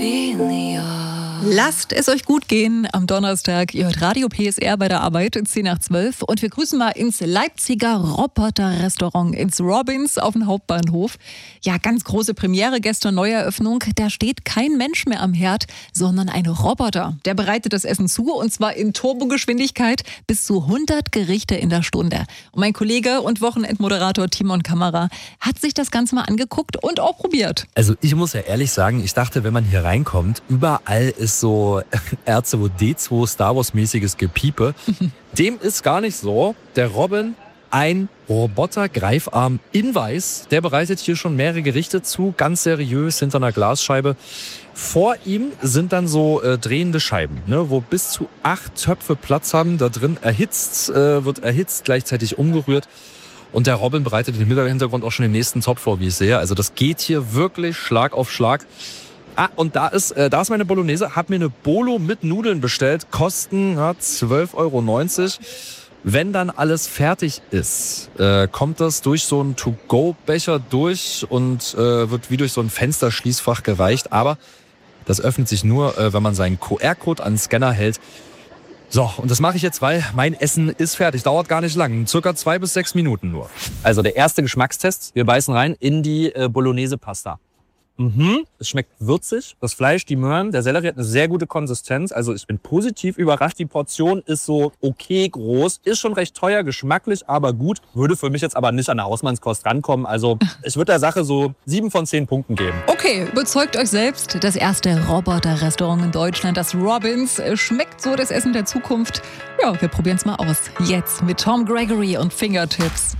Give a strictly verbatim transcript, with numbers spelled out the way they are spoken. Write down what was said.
Lasst es euch gut gehen am Donnerstag. Ihr hört Radio P S R bei der Arbeit, zehn nach zwölf. Und wir grüßen mal ins Leipziger Roboter-Restaurant, ins Robins auf dem Hauptbahnhof. Ja, ganz große Premiere gestern, Neueröffnung. Da steht kein Mensch mehr am Herd, sondern ein Roboter. Der bereitet das Essen zu, und zwar in Turbogeschwindigkeit bis zu hundert Gerichte in der Stunde. Und mein Kollege und Wochenendmoderator Timon Kamera hat sich das Ganze mal angeguckt und auch probiert. Also ich muss ja ehrlich sagen, ich dachte, wenn man hier reinkommt, überall ist so R zwei D zwei Star Wars-mäßiges Gepiepe. Dem ist gar nicht so. Der Robin, ein Roboter-Greifarm in Weiß, der bereitet hier schon mehrere Gerichte zu, ganz seriös hinter einer Glasscheibe. Vor ihm sind dann so äh, drehende Scheiben, ne, wo bis zu acht Töpfe Platz haben. Da drin erhitzt, äh, wird erhitzt, gleichzeitig umgerührt. Und der Robin bereitet im Hintergrund auch schon den nächsten Topf vor, wie ich sehe. Also das geht hier wirklich Schlag auf Schlag. Ah, und da ist, äh, da ist meine Bolognese. Hab mir eine Bolo mit Nudeln bestellt. Kosten ja, zwölf Euro neunzig. Wenn dann alles fertig ist, äh, kommt das durch so einen To-Go-Becher durch und äh, wird wie durch so ein Fensterschließfach gereicht. Aber das öffnet sich nur, äh, wenn man seinen Q R-Code an den Scanner hält. So, und das mache ich jetzt, weil mein Essen ist fertig. Dauert gar nicht lang. Circa zwei bis sechs Minuten nur. Also der erste Geschmackstest. Wir beißen rein in die äh, Bolognese-Pasta. Mhm. Es schmeckt würzig. Das Fleisch, die Möhren, der Sellerie hat eine sehr gute Konsistenz. Also ich bin positiv überrascht. Die Portion ist so okay groß. Ist schon recht teuer, geschmacklich, aber gut. Würde für mich jetzt aber nicht an der Hausmannskost rankommen. Also ich würde der Sache so sieben von zehn Punkten geben. Okay, überzeugt euch selbst. Das erste Roboter-Restaurant in Deutschland, das Robins, schmeckt so das Essen der Zukunft. Ja, wir probieren es mal aus. Jetzt mit Tom Gregory und Fingertips.